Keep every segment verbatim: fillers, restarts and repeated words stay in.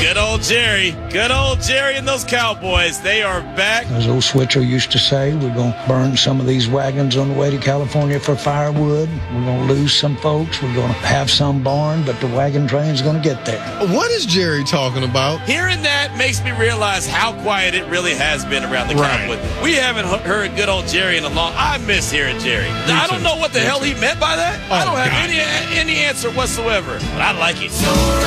Good old Jerry. Good old Jerry and those Cowboys. They are back. As old Switzer used to say, we're going to burn some of these wagons on the way to California for firewood. We're going to lose some folks. We're going to have some barn, but the wagon train's going to get there. What is Jerry talking about? Hearing that makes me realize how quiet it really has been around the Right. Cowboys. We haven't heard good old Jerry in a long. I miss hearing Jerry. Now, I don't know what the hell he meant by that. I don't Oh, have God. any any answer whatsoever. But I like it.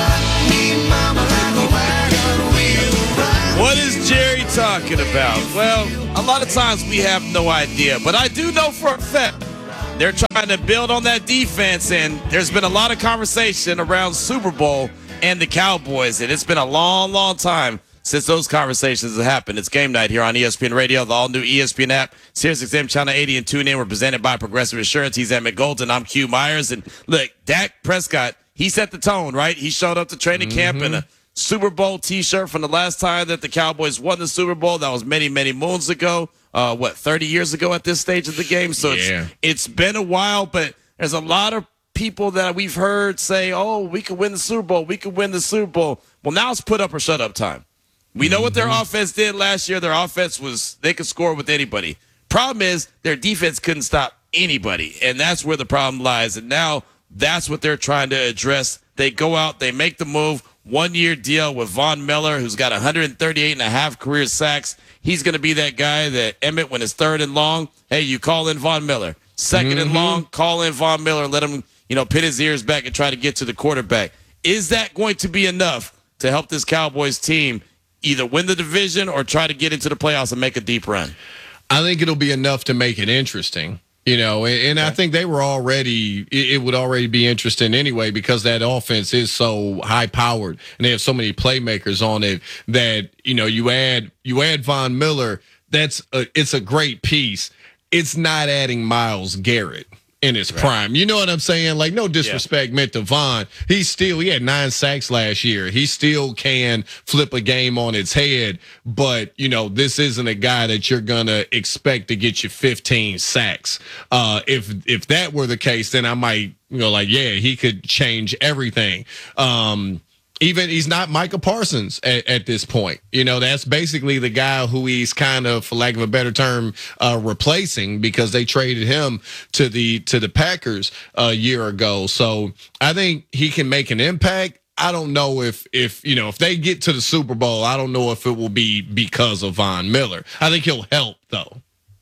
What is Jerry talking about? Well, a lot of times we have no idea, but I do know for a fact they're trying to build on that defense, and there's been a lot of conversation around Super Bowl and the Cowboys, and it's been a long, long time since those conversations have happened. It's game night here on E S P N Radio, the all-new E S P N app, Sirius X M Channel eighty, and tune in. We're presented by Progressive Insurance. He's Emmett Golden. I'm Q Myers, and look, Dak Prescott, he set the tone, right? He showed up to training mm-hmm. camp in a Super Bowl T-shirt from the last time that the Cowboys won the Super Bowl. That was many, many moons ago. Uh, what, thirty years ago at this stage of the game? So yeah. it's, it's been a while, but there's a lot of people that we've heard say, oh, we could win the Super Bowl. We could win the Super Bowl. Well, now it's put up or shut up time. We know mm-hmm. what their offense did last year. Their offense was, they could score with anybody. Problem is, their defense couldn't stop anybody, and that's where the problem lies. And now that's what they're trying to address. They go out, they make the move. One-year deal with Von Miller, who's got one hundred thirty-eight and a half career sacks. He's going to be that guy that Emmett, when it's third and long, hey, you call in Von Miller. Second mm-hmm. and long, call in Von Miller. Let him, you know, pin his ears back and try to get to the quarterback. Is that going to be enough to help this Cowboys team either win the division or try to get into the playoffs and make a deep run? I think it'll be enough to make it interesting. You know, and, and okay. I think they were already, it, it would already be interesting anyway because that offense is so high powered and they have so many playmakers on it that, you know, you add, you add Von Miller, that's a, it's a great piece. It's not adding Myles Garrett in his right. prime. You know what I'm saying? Like, no disrespect yeah. meant to Von. He's still, he had nine sacks last year. He still can flip a game on its head. But, you know, this isn't a guy that you're going to expect to get you fifteen sacks. Uh, if, if that were the case, then I might, you know, like, yeah, he could change everything. Um, Even he's not Micah Parsons at, at this point. You know, that's basically the guy who he's kind of, for lack of a better term, uh, replacing because they traded him to the to the Packers a year ago. So I think he can make an impact. I don't know if if you know if they get to the Super Bowl. I don't know if it will be because of Von Miller. I think he'll help though.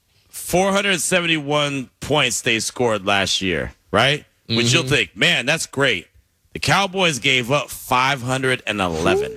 four hundred seventy-one points they scored last year, right? Mm-hmm. Which you'll think, man, that's great. The Cowboys gave up five hundred eleven.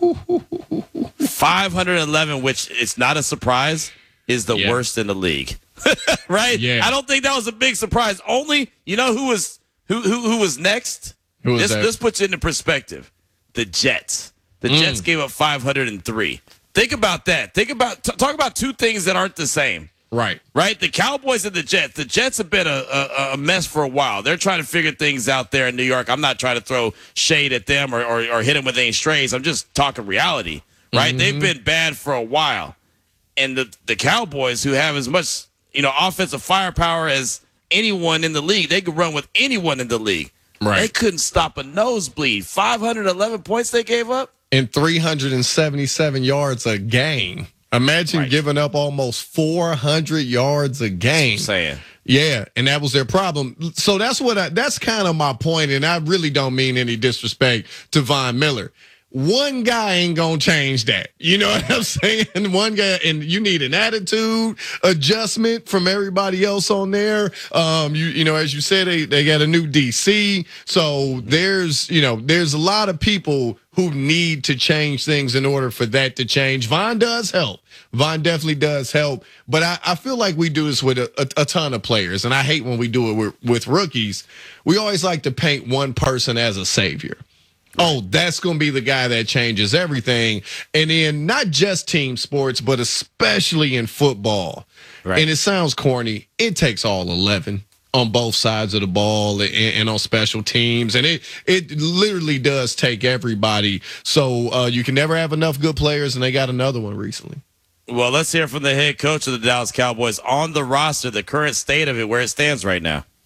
five hundred eleven, which it's not a surprise, is the yeah. worst in the league. Right? Yeah. I don't think that was a big surprise. Only, you know who was who who, who was next? Who was this that? This puts it into perspective. The Jets. The mm. Jets gave up five hundred three. Think about that. Think about t- talk about two things that aren't the same. Right. Right? The Cowboys and the Jets. The Jets have been a, a, a mess for a while. They're trying to figure things out there in New York. I'm not trying to throw shade at them or, or, or hit them with any strays. I'm just talking reality. Right? Mm-hmm. They've been bad for a while. And the, the Cowboys, who have as much, you know, offensive firepower as anyone in the league, they could run with anyone in the league. Right. They couldn't stop a nosebleed. five hundred eleven points they gave up? And three hundred seventy-seven yards a game. Imagine right. giving up almost four hundred yards a game. That's what I'm saying. Yeah, and that was their problem. So that's what I, that's kind of my point, and I really don't mean any disrespect to Von Miller. One guy ain't gonna change that. You know what I'm saying? One guy, and you need an attitude adjustment from everybody else on there. Um, you you know, as you said, they they got a new D C. So there's you know there's a lot of people who need to change things in order for that to change. Von does help. Von definitely does help. But I, I feel like we do this with a, a, a ton of players, and I hate when we do it with, with rookies. We always like to paint one person as a savior. Oh, that's going to be the guy that changes everything. And in not just team sports, but especially in football. Right. And it sounds corny. It takes all eleven on both sides of the ball and, and on special teams. And it it literally does take everybody. So uh, you can never have enough good players, and they got another one recently. Well, let's hear from the head coach of the Dallas Cowboys on the roster, the current state of it, where it stands right now.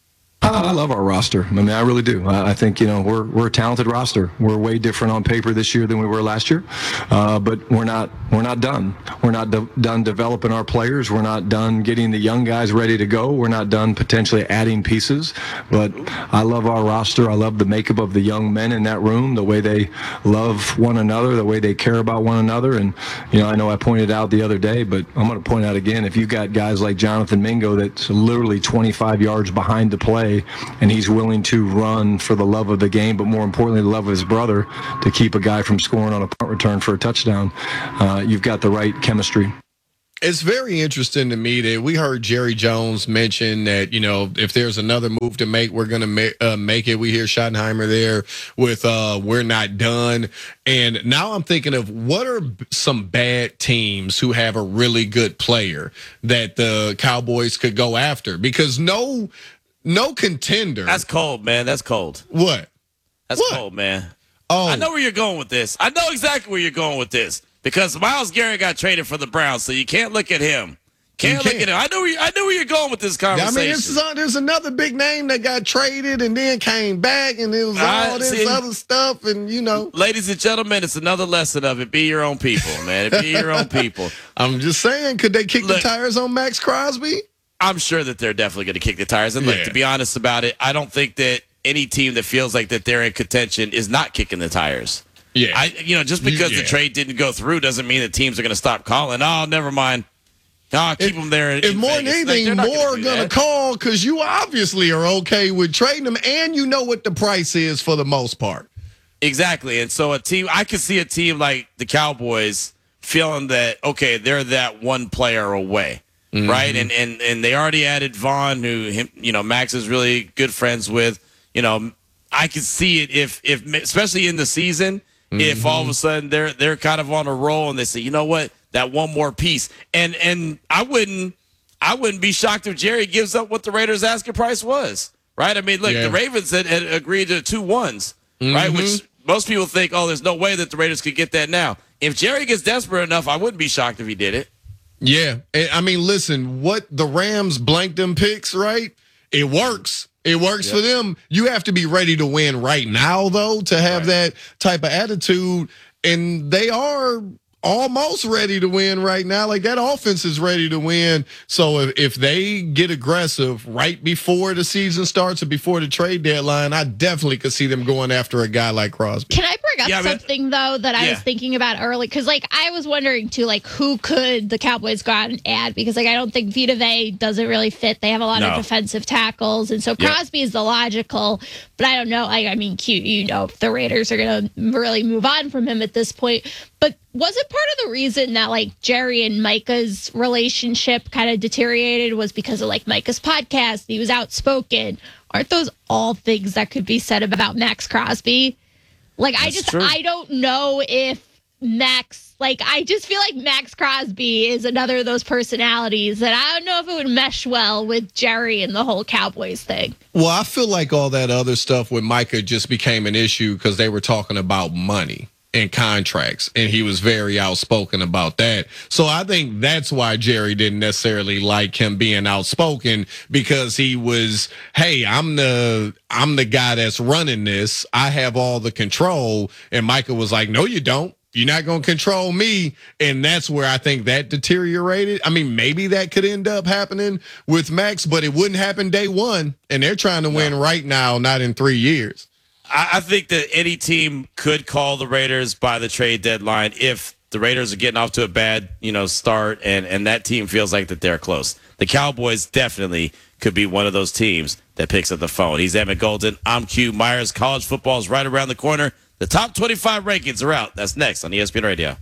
I love our roster. I mean, I really do. I think, you know, we're we're a talented roster. We're way different on paper this year than we were last year, uh, but we're not we're not done. We're not de- done developing our players. We're not done getting the young guys ready to go. We're not done potentially adding pieces. But I love our roster. I love the makeup of the young men in that room, the way they love one another, the way they care about one another. And, you know, I know I pointed out the other day, but I'm going to point out again, if you've got guys like Jonathan Mingo that's literally twenty-five yards behind the play, and he's willing to run for the love of the game, but more importantly, the love of his brother, to keep a guy from scoring on a punt return for a touchdown, uh, you've got the right chemistry. It's very interesting to me that we heard Jerry Jones mention that, you know, if there's another move to make, we're going to ma- uh, make it. We hear Schottenheimer there with uh, we're not done. And now I'm thinking of what are some bad teams who have a really good player that the Cowboys could go after? Because no no contender. That's cold, man. That's cold. What? That's What? cold, man. Oh, I know where you're going with this. I know exactly where you're going with this. Because Myles Garrett got traded for the Browns, so you can't look at him. Can't, can't. look at him. I knew where you, I knew where you're going with this conversation. I mean, it's, uh, there's another big name that got traded and then came back, and it was all I this see. other stuff, and you know. Ladies and gentlemen, it's another lesson of it. Be your own people, man. Be your own people. I'm just saying, could they kick Look, the tires on Max Crosby? I'm sure that they're definitely going to kick the tires. And look, Yeah. to be honest about it, I don't think that any team that feels like that they're in contention is not kicking the tires. Yeah. I, you know, just because Yeah. the trade didn't go through doesn't mean that teams are going to stop calling. Oh, never mind. Oh, keep If- them there. in- If in more than Vegas. Like, anything, they're not more do going to that. call because you obviously are okay with trading them, and you know what the price is for the most part. Exactly. And so a team, I could see a team like the Cowboys feeling that, okay, they're that one player away, Mm-hmm. right? And, and and they already added Vaughn, who, him, you know, Max is really good friends with. You know, I could see it if, if especially in the season, if all of a sudden they're they're kind of on a roll and they say, you know what, that one more piece. And and I wouldn't I wouldn't be shocked if Jerry gives up what the Raiders' asking price was, right? I mean, look, Yeah. the Ravens had, had agreed to two ones, right? Which most people think, oh, there's no way that the Raiders could get that now. If Jerry gets desperate enough, I wouldn't be shocked if he did it. Yeah. And, I mean, listen, what the Rams blanked them picks, right? It works. It works for them. You have to be ready to win right now, though, to have Right. that type of attitude. And they are almost ready to win right now. Like, that offense is ready to win. So if, if they get aggressive right before the season starts or before the trade deadline, I definitely could see them going after a guy like Crosby. Can I bring up Yeah, I mean- something, though, that I Yeah. was thinking about early? Because, like, I was wondering, too, like, who could the Cowboys go out and add? Because, like, I don't think Vita Vea doesn't really fit. They have a lot No. of defensive tackles. And so Yep. Crosby is the logical. But I don't know. Like, I mean, cute, you know, if the Raiders are going to really move on from him at this point. But was it part of the reason that, like, Jerry and Micah's relationship kind of deteriorated was because of, like, Micah's podcast? He was outspoken. Aren't those all things that could be said about Max Crosby? Like, I That's just, true. I don't know if Max, like, I just feel like Max Crosby is another of those personalities that I don't know if it would mesh well with Jerry and the whole Cowboys thing. Well, I feel like all that other stuff with Micah just became an issue because they were talking about money and contracts, and he was very outspoken about that. So I think that's why Jerry didn't necessarily like him being outspoken, because he was, hey, I'm the I'm the guy that's running this. I have all the control. And Micah was like, no, you don't. You're not going to control me. And that's where I think that deteriorated. I mean, maybe that could end up happening with Max, but it wouldn't happen day one. And they're trying to win right now, not in three years. I, I think that any team could call the Raiders by the trade deadline if the Raiders are getting off to a bad, you know, start, and, and that team feels like that they're close. The Cowboys definitely could be one of those teams that picks up the phone. He's Emmett Golden. I'm Q Myers. College football is right around the corner. The top twenty-five rankings are out. That's next on E S P N Radio.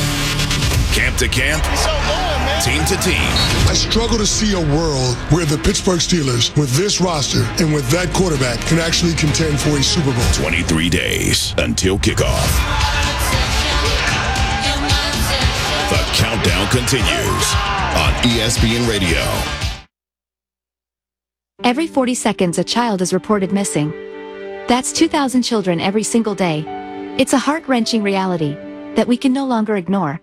Camp to camp, team to team. I struggle to see a world where the Pittsburgh Steelers, with this roster and with that quarterback, can actually contend for a Super Bowl. twenty-three days until kickoff. The countdown continues on E S P N Radio. Every forty seconds, a child is reported missing. That's two thousand children every single day. It's a heart-wrenching reality that we can no longer ignore.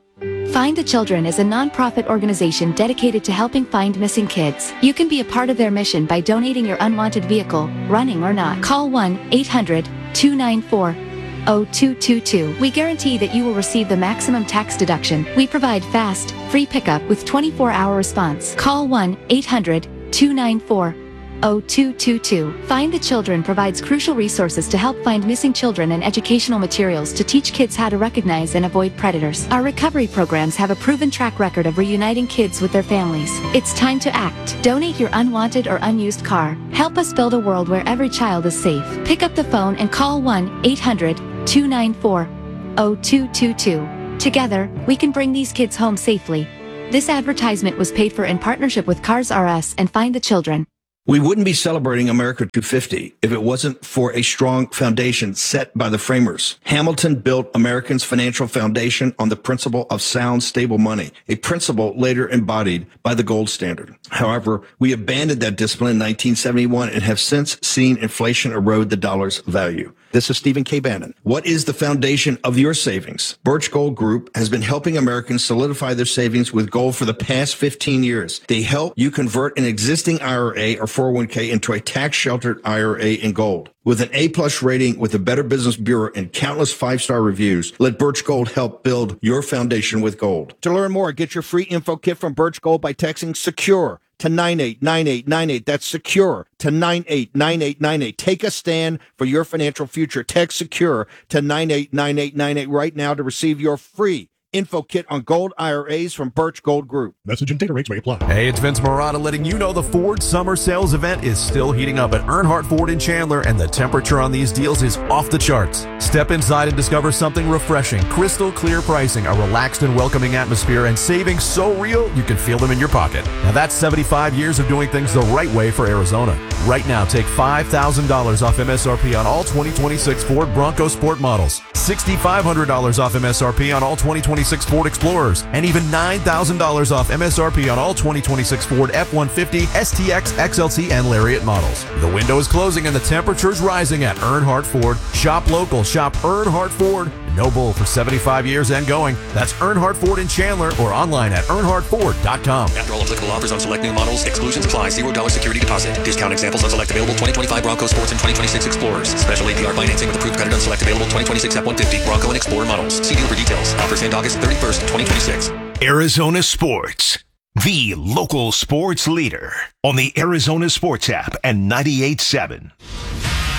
Find the Children is a nonprofit organization dedicated to helping find missing kids. You can be a part of their mission by donating your unwanted vehicle, running or not. Call one eight hundred two nine four oh two two two. We guarantee that you will receive the maximum tax deduction. We provide fast, free pickup with twenty-four hour response. Call one eight hundred two nine four oh two two two. Find the Children provides crucial resources to help find missing children and educational materials to teach kids how to recognize and avoid predators. Our recovery programs have a proven track record of reuniting kids with their families. It's time to act. Donate your unwanted or unused car. Help us build a world where every child is safe. Pick up the phone and call one eight hundred two nine four oh two two two. Together, we can bring these kids home safely. This advertisement was paid for in partnership with Cars R Us and Find the Children. We wouldn't be celebrating America two fifty if it wasn't for a strong foundation set by the framers. Hamilton built Americans' financial foundation on the principle of sound, stable money, a principle later embodied by the gold standard. However, we abandoned that discipline in nineteen seventy-one and have since seen inflation erode the dollar's value. This is Stephen K. Bannon. What is the foundation of your savings? Birch Gold Group has been helping Americans solidify their savings with gold for the past fifteen years. They help you convert an existing I R A or four oh one k into a tax-sheltered I R A in gold. With an A-plus rating with the Better Business Bureau and countless five-star reviews, let Birch Gold help build your foundation with gold. To learn more, get your free info kit from Birch Gold by texting SECURE to nine eight nine eight nine eight. That's SECURE to nine eight nine eight nine eight. Take a stand for your financial future. Text SECURE to nine eight nine eight nine eight right now to receive your free info kit on gold I R As from Birch Gold Group. Message and data rates may apply. Hey, it's Vince Marotta letting you know the Ford Summer Sales event is still heating up at Earnhardt Ford in Chandler, and the temperature on these deals is off the charts. Step inside and discover something refreshing, crystal clear pricing, a relaxed and welcoming atmosphere, and savings so real you can feel them in your pocket. Now that's seventy-five years of doing things the right way for Arizona. Right now, take five thousand dollars off M S R P on all twenty twenty-six Ford Bronco Sport models, six thousand five hundred dollars off M S R P on all twenty twenty-six Ford Explorers, and even nine thousand dollars off M S R P on all twenty twenty-six Ford F one fifty, S T X, X L T, and Lariat models. The window is closing and the temperature is rising at Earnhardt Ford. Shop local, shop Earnhardt Ford. No bull for seventy-five years and going. That's Earnhardt Ford in Chandler or online at earnhardt ford dot com. After all applicable offers on select new models, exclusions apply. zero dollars security deposit. Discount examples on select available twenty twenty-five Bronco Sports and twenty twenty-six Explorers. Special A P R financing with approved credit on select available twenty twenty-six F one fifty Bronco and Explorer models. See deal for details. Offers end August thirty-first, twenty twenty-six. Arizona Sports, the local sports leader on the Arizona Sports app and ninety-eight point seven.